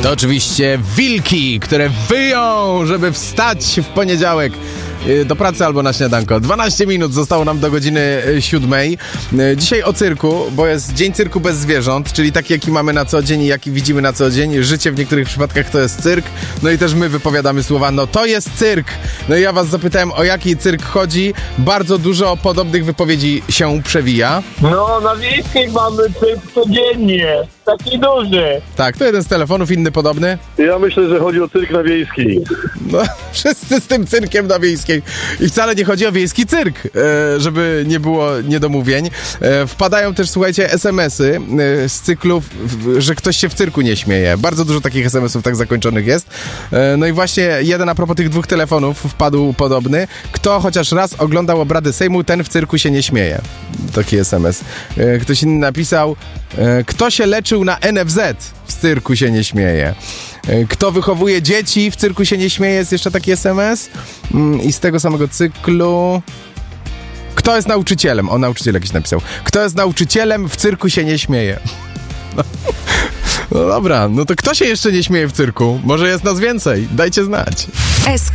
To oczywiście wilki, które wyją, żeby wstać w poniedziałek do pracy albo na śniadanko. 12 minut zostało nam do godziny 7. Dzisiaj o cyrku, bo jest Dzień Cyrku bez zwierząt, czyli taki, jaki mamy na co dzień i jaki widzimy na co dzień. Życie w niektórych przypadkach to jest cyrk. No i też my wypowiadamy słowa, no to jest cyrk. No i ja was zapytałem, o jaki cyrk chodzi. Bardzo dużo podobnych wypowiedzi się przewija. No, na wiejskich mamy cyrk codziennie. Taki duży. Tak, to jeden z telefonów, inny podobny. Ja myślę, że chodzi o cyrk na wiejski. No, wszyscy z tym cyrkiem na wiejskiej. I wcale nie chodzi o wiejski cyrk, żeby nie było niedomówień. Wpadają też, słuchajcie, SMS-y z cyklu, że ktoś się w cyrku nie śmieje. Bardzo dużo takich SMS-ów tak zakończonych jest. No i właśnie jeden a propos tych dwóch telefonów wpadł podobny. Kto chociaż raz oglądał obrady Sejmu, ten w cyrku się nie śmieje. Taki SMS. Ktoś inny napisał, kto się leczył na NFZ, w cyrku się nie śmieje. Kto wychowuje dzieci, w cyrku się nie śmieje, jest jeszcze taki SMS. I z tego samego cyklu... Kto jest nauczycielem? O, nauczyciel jakiś napisał. Kto jest nauczycielem, w cyrku się nie śmieje. No dobra, no to kto się jeszcze nie śmieje w cyrku? Może jest nas więcej, dajcie znać.